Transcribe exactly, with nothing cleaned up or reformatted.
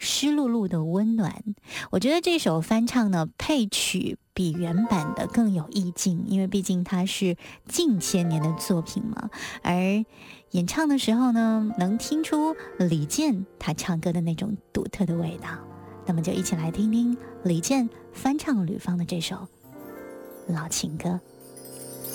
湿漉漉的温暖。我觉得这首翻唱呢，配曲比原版的更有意境，因为毕竟它是近千年的作品嘛。而演唱的时候呢，能听出李健他唱歌的那种独特的味道。那么就一起来听听李健翻唱吕方的这首老情歌。